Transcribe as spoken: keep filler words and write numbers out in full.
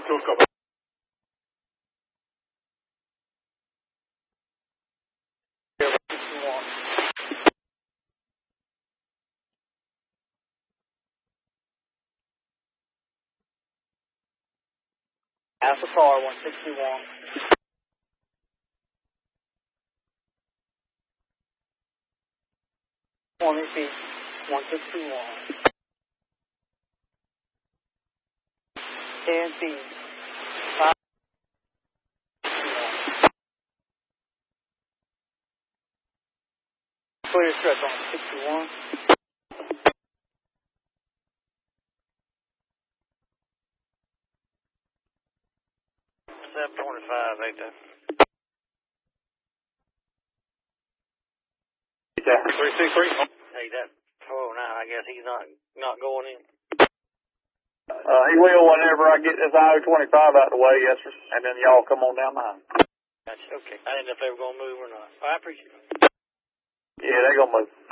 Still coming. Alpha car one sixty-one. twenty feet, one sixty-one. ten feet, five. Clear stretch on sixty-one. seven twenty-five, Victor. three six three. Hey, that oh nine, I guess he's not not going in. Uh, he will whenever I get this I twenty-five out of the way, yes, sir. And then y'all come on down behind. Gotcha. Okay. I didn't know if they were going to move or not. I appreciate it. Yeah, they're going to move.